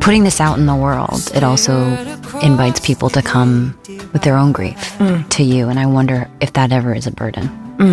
putting this out in the world, it also invites people to come with their own grief to you. And I wonder if that ever is a burden.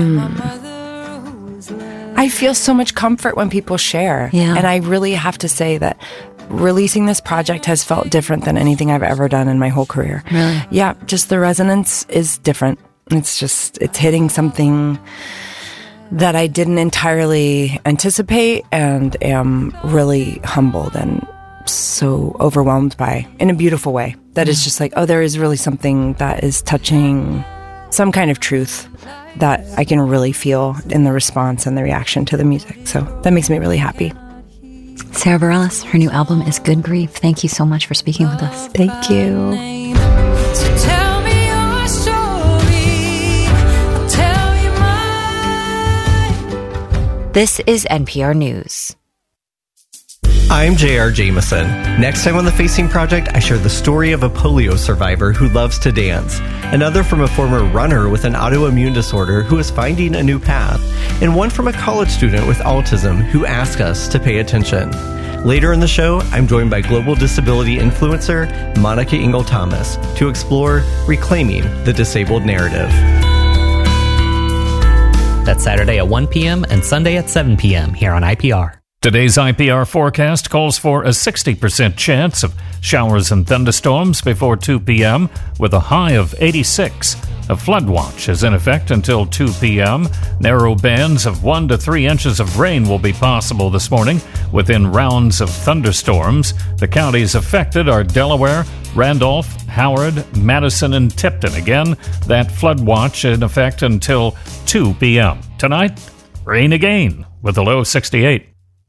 I feel so much comfort when people share. Yeah. And I really have to say that releasing this project has felt different than anything I've ever done in my whole career. Really? Yeah, just the resonance is different. It's hitting something that I didn't entirely anticipate and am really humbled and so overwhelmed by in a beautiful way. That is just like, oh, there is really something that is touching some kind of truth that I can really feel in the response and the reaction to the music. So that makes me really happy. Sarah Bareilles, her new album is Good Grief. Thank you so much for speaking with us. Thank you. This is NPR News. I'm J.R. Jameson. Next time on The Facing Project, I share the story of a polio survivor who loves to dance, another from a former runner with an autoimmune disorder who is finding a new path, and one from a college student with autism who asked us to pay attention. Later in the show, I'm joined by global disability influencer Monica Ingle Thomas to explore reclaiming the disabled narrative. That's Saturday at 1 p.m. and Sunday at 7 p.m. here on IPR. Today's IPR forecast calls for a 60% chance of showers and thunderstorms before 2 p.m. with a high of 86. A flood watch is in effect until 2 p.m. Narrow bands of 1 to 3 inches of rain will be possible this morning within rounds of thunderstorms. The counties affected are Delaware, Randolph, Howard, Madison, and Tipton. Again, that flood watch in effect until 2 p.m. Tonight, rain again with a low of 68.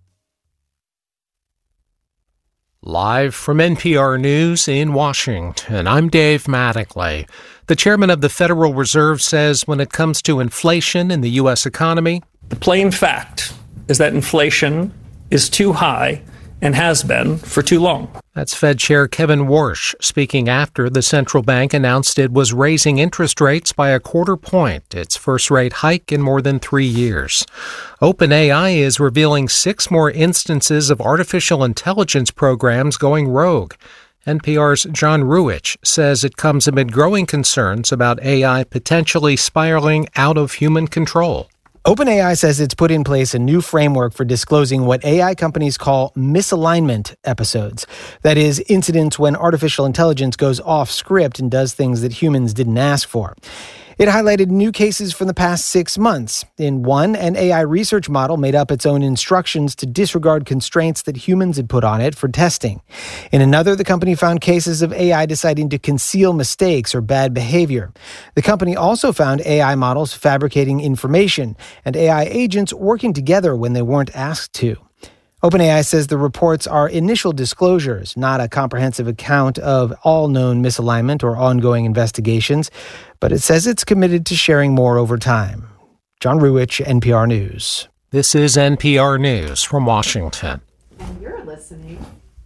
Live from NPR News in Washington, I'm Dave Mattingly. The chairman of the Federal Reserve says when it comes to inflation in the U.S. economy, the plain fact is that inflation is too high and has been for too long. That's Fed Chair Kevin Warsh speaking after the central bank announced it was raising interest rates by a quarter point, its first rate hike in more than 3 years. OpenAI is revealing 6 more instances of artificial intelligence programs going rogue. NPR's John Ruwitch says it comes amid growing concerns about AI potentially spiraling out of human control. OpenAI says it's put in place a new framework for disclosing what AI companies call misalignment episodes. That is, incidents when artificial intelligence goes off script and does things that humans didn't ask for. It highlighted new cases from the past 6 months. In one, an AI research model made up its own instructions to disregard constraints that humans had put on it for testing. In another, the company found cases of AI deciding to conceal mistakes or bad behavior. The company also found AI models fabricating information and AI agents working together when they weren't asked to. OpenAI says the reports are initial disclosures, not a comprehensive account of all known misalignment or ongoing investigations, but it says it's committed to sharing more over time. John Ruwitch, NPR News. This is NPR News from Washington. And you're listening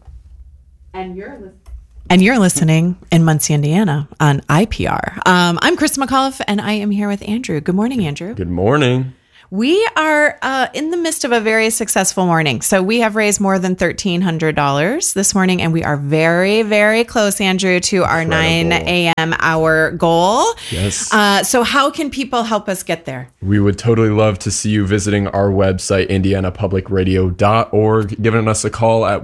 in Muncie, Indiana on IPR. I'm Chris McAuliffe, and I am here with Andrew. Good morning, Andrew. Good morning. We are in the midst of a very successful morning. So we have raised more than $1,300 this morning, and we are very, very close, Andrew, to our 9 a.m. hour goal. Yes. So how can people help us get there? We would totally love to see you visiting our website, indianapublicradio.org, giving us a call at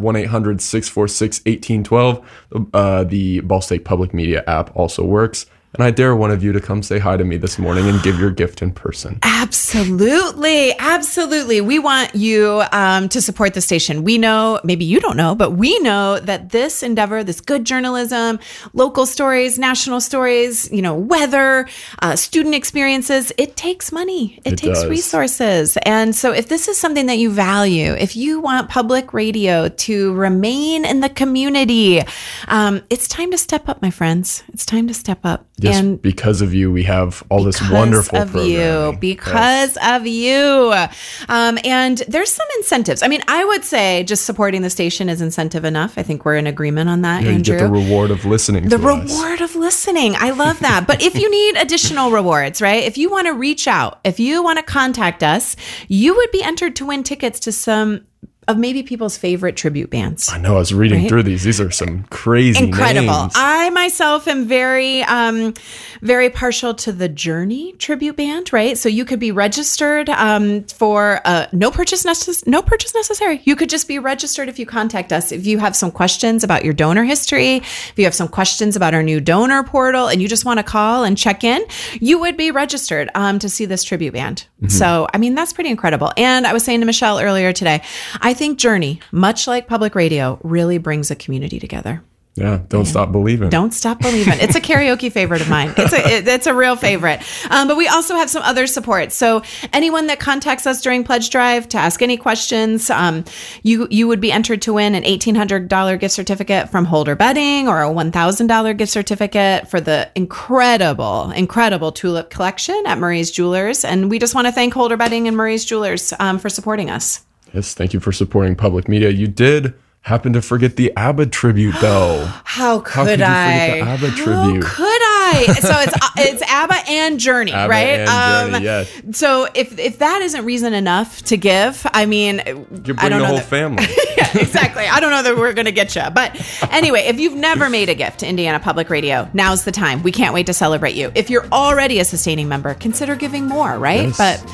1-800-646-1812. The Ball State Public Media app also works. And I dare one of you to come say hi to me this morning and give your gift in person. Absolutely. Absolutely. We want you to support the station. We know, maybe you don't know, but we know that this endeavor, this good journalism, local stories, national stories, weather, student experiences, it takes money. It takes resources. And so if this is something that you value, if you want public radio to remain in the community, it's time to step up, my friends. It's time to step up. Yes, and because of you, we have all this wonderful programming. Because of you. And there's some incentives. I mean, I would say just supporting the station is incentive enough. I think we're in agreement on that, Andrew. You get the reward of listening to us. The reward of listening. I love that. But if you need additional rewards, right? If you want to reach out, if you want to contact us, you would be entered to win tickets to some of maybe people's favorite tribute bands. I know. I was reading through these. These are some crazy Incredible. names. I myself am very, very partial to the Journey tribute band, right? So you could be registered for no purchase necessary. You could just be registered if you contact us. If you have some questions about your donor history, if you have some questions about our new donor portal, and you just want to call and check in, you would be registered to see this tribute band. Mm-hmm. So, I mean, that's pretty incredible. And I was saying to Michelle earlier today, I think Journey, much like public radio, really brings a community together. Yeah, don't stop believing. Don't stop believing. It's a karaoke favorite of mine. It's a real favorite. But we also have some other support. So anyone that contacts us during Pledge Drive to ask any questions, you would be entered to win an $1,800 gift certificate from Holder Bedding or a $1,000 gift certificate for the incredible tulip collection at Murray's Jewelers. And we just want to thank Holder Bedding and Murray's Jewelers for supporting us. Yes, thank you for supporting public media. You did happen to forget the ABBA tribute, though. How could you I? forget the ABBA tribute? How could I? So it's ABBA and Journey, ABBA right? and Journey, yes. So if that isn't reason enough to give, I mean, you bring the whole family. Yeah, exactly. I don't know that we're going to get you. But anyway, if you've never made a gift to Indiana Public Radio, now's the time. We can't wait to celebrate you. If you're already a sustaining member, consider giving more, right? Yes. But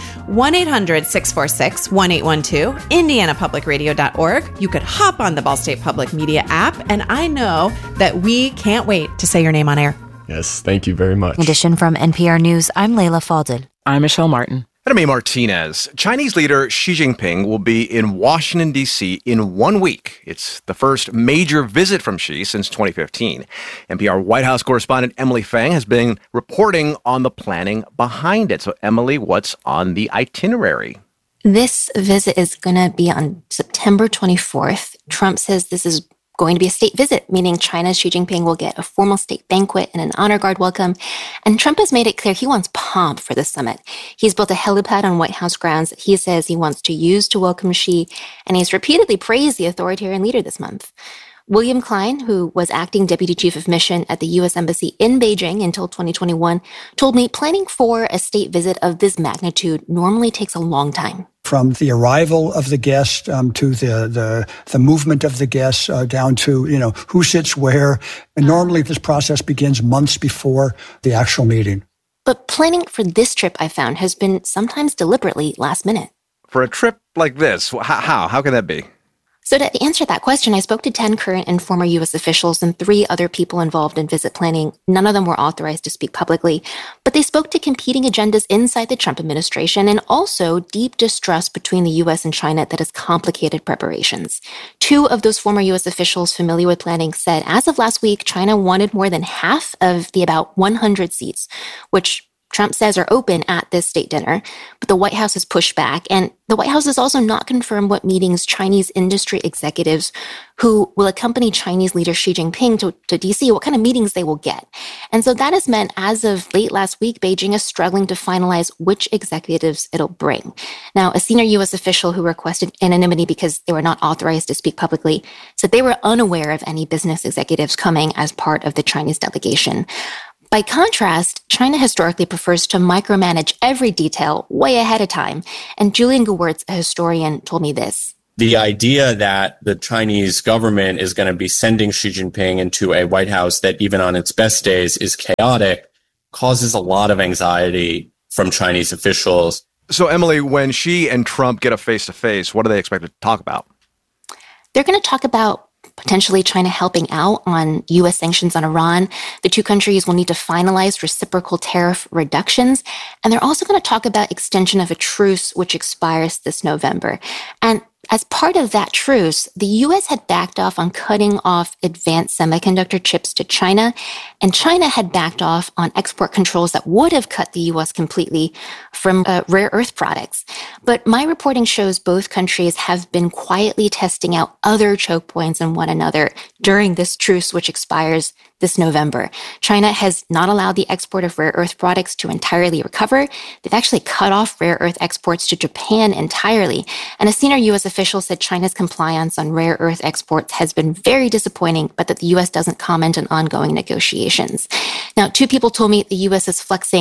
1-800-646-1812, indianapublicradio.org. You could hop on the Ball State Public Media app, and I know that we can't wait to say your name on air. Yes, thank you very much. In addition, from NPR News, I'm Layla Faldil. I'm Michelle Martin. I'm Amy Martinez. Chinese leader Xi Jinping will be in Washington, D.C. in 1 week. It's the first major visit from Xi since 2015. NPR White House correspondent Emily Fang has been reporting on the planning behind it. So, Emily, what's on the itinerary? This visit is going to be on September 24th. Trump says this is going to be a state visit, meaning China's Xi Jinping will get a formal state banquet and an honor guard welcome. And Trump has made it clear he wants pomp for the summit. He's built a helipad on White House grounds that he says he wants to use to welcome Xi, and he's repeatedly praised the authoritarian leader this month. William Klein, who was acting deputy chief of mission at the U.S. Embassy in Beijing until 2021, told me planning for a state visit of this magnitude normally takes a long time. From the arrival of the guest to the movement of the guests down to, who sits where. And normally this process begins months before the actual meeting. But planning for this trip, I found, has been sometimes deliberately last minute. For a trip like this, how can that be? So to answer that question, I spoke to 10 current and former U.S. officials and 3 other people involved in visit planning. None of them were authorized to speak publicly, but they spoke to competing agendas inside the Trump administration and also deep distrust between the U.S. and China that has complicated preparations. 2 of those former U.S. officials familiar with planning said as of last week, China wanted more than half of the about 100 seats, which Trump says are open at this state dinner, but the White House has pushed back. And the White House has also not confirmed what meetings Chinese industry executives who will accompany Chinese leader Xi Jinping to D.C., what kind of meetings they will get. And so that has meant, as of late last week, Beijing is struggling to finalize which executives it'll bring. Now, a senior U.S. official who requested anonymity because they were not authorized to speak publicly said they were unaware of any business executives coming as part of the Chinese delegation. By contrast, China historically prefers to micromanage every detail way ahead of time. And Julian Gewirtz, a historian, told me this. The idea that the Chinese government is going to be sending Xi Jinping into a White House that even on its best days is chaotic causes a lot of anxiety from Chinese officials. So, Emily, when Xi and Trump get a face-to-face, what are they expected to talk about? They're going to talk about potentially China helping out on U.S. sanctions on Iran. The 2 countries will need to finalize reciprocal tariff reductions. And they're also going to talk about extension of a truce, which expires this November. And as part of that truce, the U.S. had backed off on cutting off advanced semiconductor chips to China, and China had backed off on export controls that would have cut the U.S. completely from rare earth products. But my reporting shows both countries have been quietly testing out other choke points on one another during this truce, which expires this November. China has not allowed the export of rare earth products to entirely recover. They've actually cut off rare earth exports to Japan entirely. And a senior U.S. official said China's compliance on rare earth exports has been very disappointing, but that the U.S. doesn't comment on ongoing negotiations. Now, 2 people told me the U.S. is flexing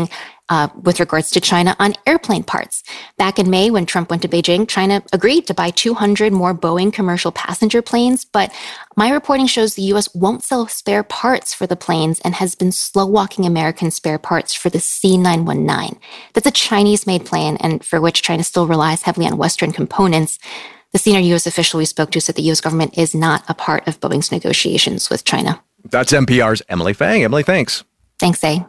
with regards to China on airplane parts. Back in May, when Trump went to Beijing, China agreed to buy 200 more Boeing commercial passenger planes, but my reporting shows the U.S. won't sell spare parts for the planes and has been slow-walking American spare parts for the C919. That's a Chinese-made plane, and for which China still relies heavily on Western components. The senior U.S. official we spoke to said the U.S. government is not a part of Boeing's negotiations with China. That's NPR's Emily Fang. Emily, thanks. Thanks, A.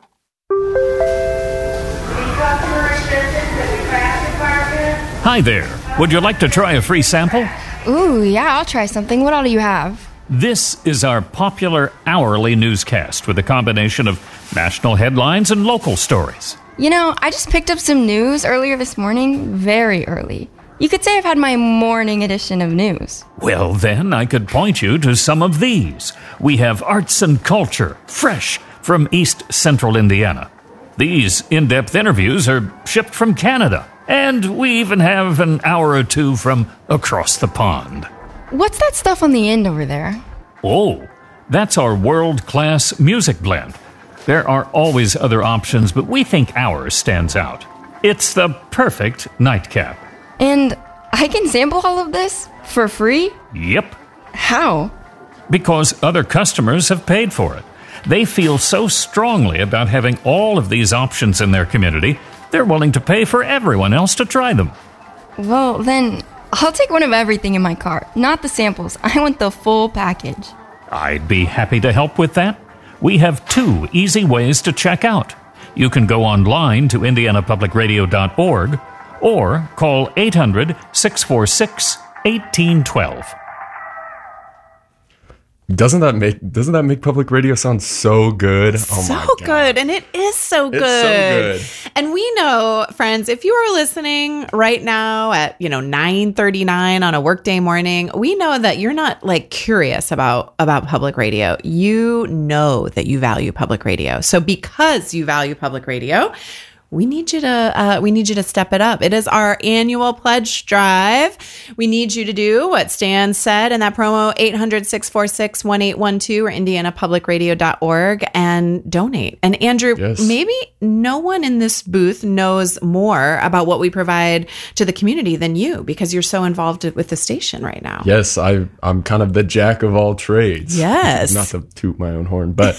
Hi there. Would you like to try a free sample? Ooh, yeah, I'll try something. What all do you have? This is our popular hourly newscast with a combination of national headlines and local stories. You know, I just picked up some news earlier this morning, very early. You could say I've had my morning edition of news. Well, then I could point you to some of these. We have arts and culture, fresh from East Central Indiana. These in-depth interviews are shipped from Canada. And we even have an hour or two from across the pond. What's that stuff on the end over there? Oh, that's our world-class music blend. There are always other options, but we think ours stands out. It's the perfect nightcap. And I can sample all of this for free? Yep. How? Because other customers have paid for it. They feel so strongly about having all of these options in their community, they're willing to pay for everyone else to try them. Well, then, I'll take one of everything in my cart, not the samples. I want the full package. I'd be happy to help with that. We have 2 easy ways to check out. You can go online to indianapublicradio.org or call 800-646-1812. Doesn't that make public radio sound so good? Oh my God. Good. And it is so good. It's so good. And we know, friends, if you are listening right now at, 9:39 on a workday morning, we know that you're not curious about public radio. You know that you value public radio. So because you value public radio, we need you to step it up. It is our annual pledge drive. We need you to do what Stan said in that promo, 800-646-1812 or indianapublicradio.org and donate. And Andrew, maybe no one in this booth knows more about what we provide to the community than you because you're so involved with the station right now. Yes, I'm kind of the jack of all trades. Yes. Not to toot my own horn, but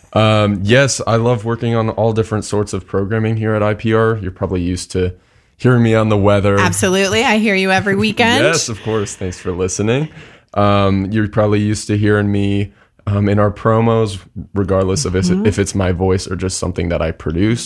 yes, I love working on all different sorts of programming here at IPR. You're probably used to hearing me on the weather. Absolutely. I hear you every weekend. Yes, of course. Thanks for listening. You're probably used to hearing me in our promos, regardless of if it's my voice or just something that I produced.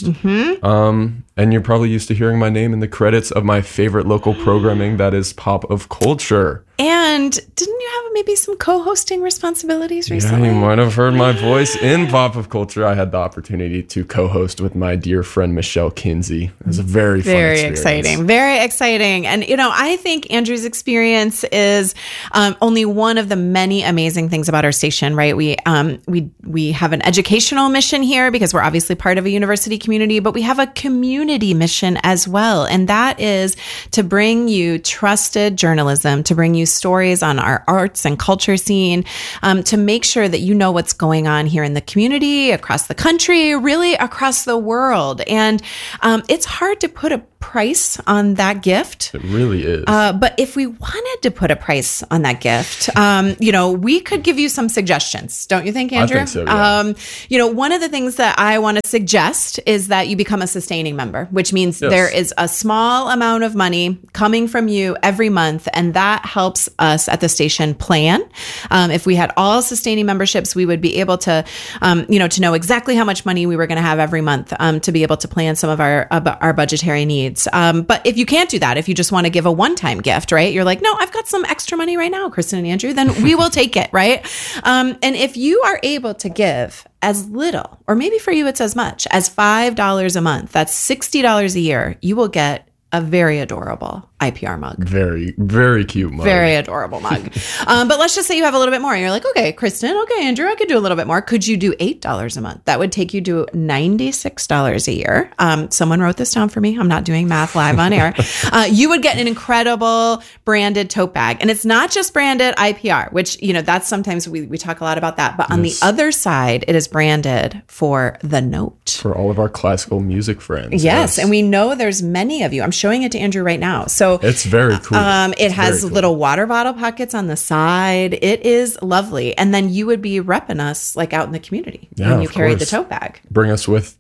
And you're probably used to hearing my name in the credits of my favorite local programming, that is Pop of Culture. And didn't you have maybe some co-hosting responsibilities recently? Yeah, you might have heard my voice in Pop of Culture. I had the opportunity to co-host with my dear friend Michelle Kinsey. It was a very fun experience. Very exciting. And, I think Andrew's experience is only one of the many amazing things about our station, right? We have an educational mission here because we're obviously part of a university community, but we have a community mission as well. And that is to bring you trusted journalism, to bring you stories on our arts and culture scene, to make sure that you know what's going on here in the community, across the country, really across the world. And it's hard to put a price on that gift. It really is. But if we wanted to put a price on that gift, we could give you some suggestions. Don't you think, Andrew? I think so, yeah. One of the things that I want to suggest is that you become a sustaining member, which means there is a small amount of money coming from you every month, and that helps us at the station plan. If we had all sustaining memberships, we would be able to, to know exactly how much money we were going to have every month to be able to plan some of our budgetary needs. But if you can't do that, if you just want to give a one-time gift, right? You're like, no, I've got some extra money right now, Kristen and Andrew, then we will take it, right? And if you are able to give as little, or maybe for you it's as much as $5 a month, that's $60 a year, you will get a very adorable IPR mug. Very, very cute mug. Very adorable mug. But let's just say you have a little bit more. You're like, okay, Kristen, okay, Andrew, I could do a little bit more. Could you do $8 a month? That would take you to $96 a year. Someone wrote this down for me. I'm not doing math live on air. You would get an incredible branded tote bag. And it's not just branded IPR, which, that's sometimes we talk a lot about that. But on the other side, it is branded for The Note. For all of our classical music friends. Yes. And we know there's many of you. I'm showing it to Andrew right now. So it's very cool. It has little water bottle pockets on the side. It is lovely. And then you would be repping us like out in the community when you carried the tote bag. Bring us with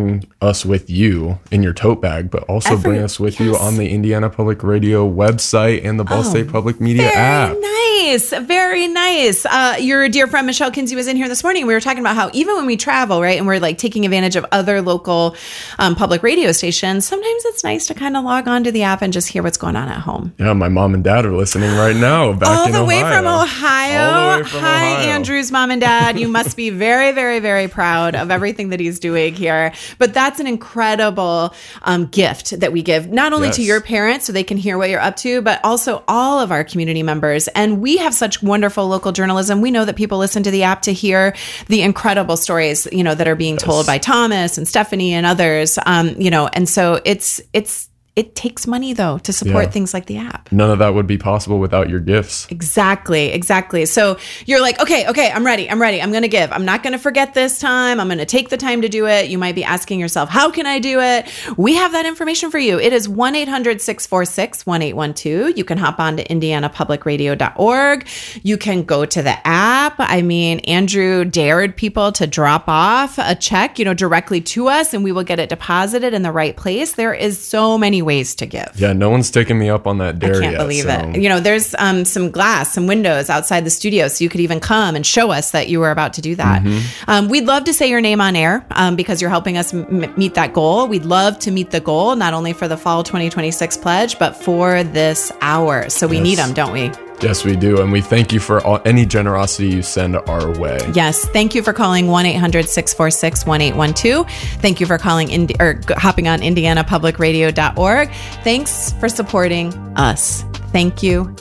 you in your tote bag, but also bring us with you on the Indiana Public Radio website and the Ball State Public Media app. Nice. Very nice. Your dear friend Michelle Kinsey was in here this morning. We were talking about how even when we travel, right, and we're like taking advantage of other local public radio stations, sometimes it's nice to kind of log on to the app and just hear what's going on at home. Yeah, my mom and dad are listening right now back in Ohio. All the way from Ohio. Hi, Andrew's mom and dad. You must be very, very, very proud of everything that he's doing here. But that's an incredible gift that we give, not only to your parents so they can hear what you're up to, but also all of our community members. And we have such wonderful local journalism. We know that people listen to the app to hear the incredible stories, that are being told by Thomas and Stephanie and others, and so it takes money, though, to support things like the app. None of that would be possible without your gifts. Exactly. So you're like, okay, I'm ready. I'm going to give. I'm not going to forget this time. I'm going to take the time to do it. You might be asking yourself, how can I do it? We have that information for you. It is 1-800-646-1812. You can hop on to indianapublicradio.org. You can go to the app. I mean, Andrew dared people to drop off a check, directly to us, and we will get it deposited in the right place. There is so many ways to give. Yeah, no one's taken me up on that dare yet. I can't believe it. There's some glass, some windows outside the studio, so you could even come and show us that you were about to do that. We'd love to say your name on air because you're helping us meet that goal. We'd love to meet the goal, not only for the fall 2026 pledge, but for this hour. So we need them, don't we? Yes, we do. And we thank you for any generosity you send our way. Yes. Thank you for calling 1-800-646-1812. Thank you for calling hopping on indianapublicradio.org. Thanks for supporting us. Thank you.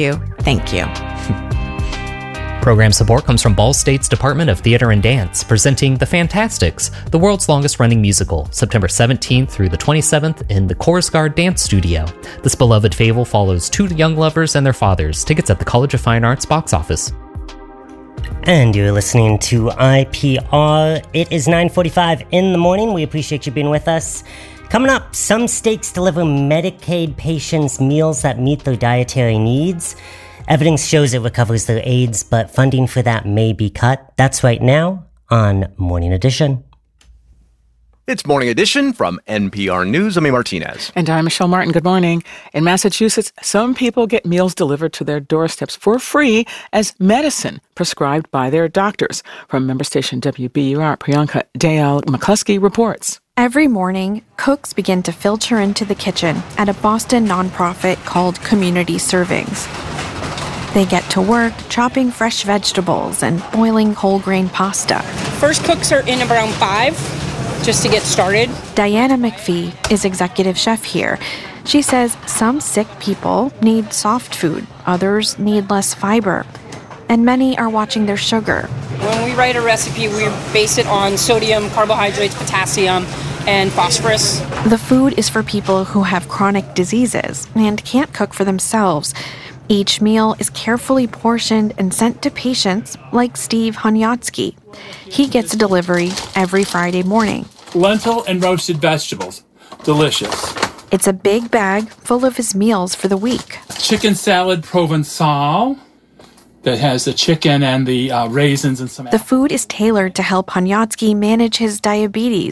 Program support comes from Ball State's Department of Theater and Dance, presenting The Fantastics, the world's longest-running musical, September 17th through the 27th in the Korsgaard Dance Studio. This beloved fable follows two young lovers and their fathers. Tickets at the College of Fine Arts box office. And you're listening to IPR. It is 9:45 in the morning. We appreciate you being with us. Coming up, some states deliver Medicaid patients meals that meet their dietary needs. Evidence shows it recovers their AIDS, but funding for that may be cut. That's right now on Morning Edition. It's Morning Edition from NPR News. I'm Martinez. And I'm Michelle Martin. Good morning. In Massachusetts, some people get meals delivered to their doorsteps for free as medicine prescribed by their doctors. From member station WBUR, Priyanka Dayal McCluskey reports. Every morning, cooks begin to filter into the kitchen at a Boston nonprofit called Community Servings. They get to work chopping fresh vegetables and boiling whole grain pasta. First cooks are in around 5 just to get started. Diana McPhee is executive chef here. She says some sick people need soft food, others need less fiber, and many are watching their sugar. When we write a recipe, we base it on sodium, carbohydrates, potassium, and phosphorus. The food is for people who have chronic diseases and can't cook for themselves. Each meal is carefully portioned and sent to patients like Steve Honyatsky. He gets a delivery every Friday morning. Lentil and roasted vegetables. Delicious. It's a big bag full of his meals for the week. Chicken salad Provençal that has the chicken and the raisins and some. The food is tailored to help Honyatsky manage his diabetes